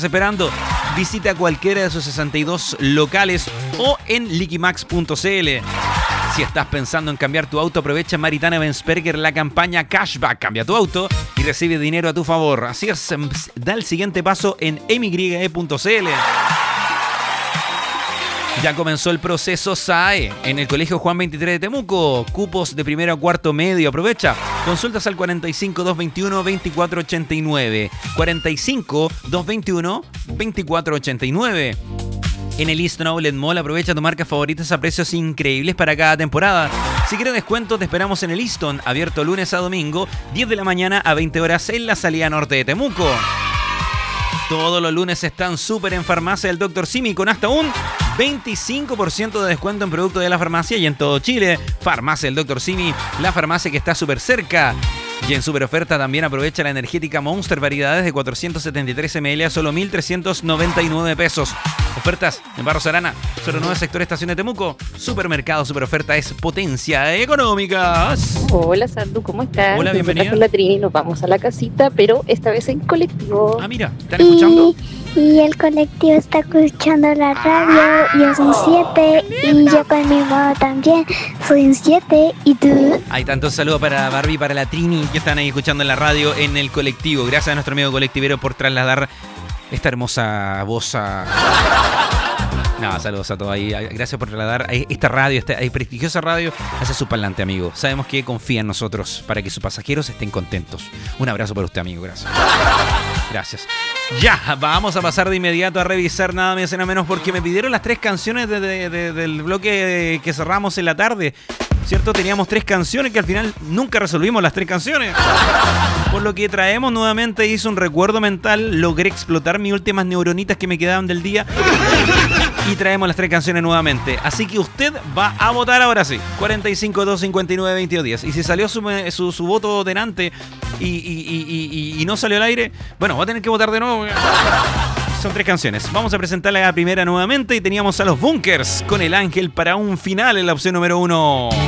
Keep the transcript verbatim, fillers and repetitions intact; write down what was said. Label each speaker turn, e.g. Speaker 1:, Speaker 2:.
Speaker 1: esperando? Visita cualquiera de sus sesenta y dos locales o en liquimax punto c l. Si estás pensando en cambiar tu auto, aprovecha en Maritana Benzberger la campaña Cashback. Cambia tu auto y recibe dinero a tu favor. Así es, da el siguiente paso en m y e punto c l. Ya comenzó el proceso S A E en el Colegio Juan veintitrés de Temuco. Cupos de primero a cuarto medio. Aprovecha. Consultas al cuarenta y cinco, doscientos veintiuno, veinticuatro ochenta y nueve. cuarenta y cinco, doscientos veintiuno, veinticuatro ochenta y nueve. En el Easton Outlet Mall aprovecha tu marcas favoritas a precios increíbles para cada temporada. Si quieres descuento, te esperamos en el Easton, abierto lunes a domingo, diez de la mañana a veinte horas en la salida norte de Temuco. Todos los lunes están súper en Farmacia del doctor Simi con hasta un veinticinco por ciento de descuento en productos de la farmacia y en todo Chile. Farmacia del doctor Simi, la farmacia que está súper cerca. Y en super oferta también aprovecha la energética Monster variedades de cuatrocientos setenta y tres mililitros a solo mil trescientos noventa y nueve pesos. Ofertas en Barros Arana, cero nueve sector Estación de Temuco. Supermercado Super Oferta es potencia económica.
Speaker 2: Hola Sandu, ¿cómo estás?
Speaker 1: Hola, bienvenida.
Speaker 2: Con la Trini nos vamos a la casita, pero esta vez en colectivo.
Speaker 1: Ah, mira, ¿están escuchando?
Speaker 3: Y, y el colectivo está escuchando la radio. Yo soy un siete y yo con mi mamá también soy un siete. ¿Y tú?
Speaker 1: Hay tantos saludos para Barbie y para la Trini que están ahí escuchando en la radio en el colectivo. Gracias a nuestro amigo colectivero por trasladar esta hermosa voz a... No, saludos a todos ahí. Gracias por trasladar esta radio, esta prestigiosa radio hacia su parlante, amigo. Sabemos que confía en nosotros para que sus pasajeros estén contentos. Un abrazo para usted, amigo. Gracias. Gracias. Ya, vamos a pasar de inmediato a revisar nada más y nada menos porque me pidieron las tres canciones de, de, de, del bloque que cerramos en la tarde. ¿Cierto? Teníamos tres canciones que al final nunca resolvimos las tres canciones. Por lo que traemos nuevamente, hice un recuerdo mental, logré explotar mis últimas neuronitas que me quedaban del día y traemos las tres canciones nuevamente. Así que usted va a votar ahora sí. cuarenta y cinco, doscientos cincuenta y nueve, veintidós diez. Y si salió su, su, su voto delante y, y, y, y, y no salió al aire, bueno, va a tener que votar de nuevo. Son tres canciones. Vamos a presentar la primera nuevamente y teníamos a los Bunkers con El Ángel para un final en la opción número uno.